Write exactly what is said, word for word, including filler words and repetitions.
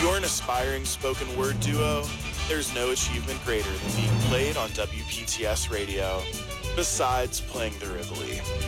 you're an aspiring spoken word duo, there's no achievement greater than being played on W P T S Radio, besides playing the Rivoli.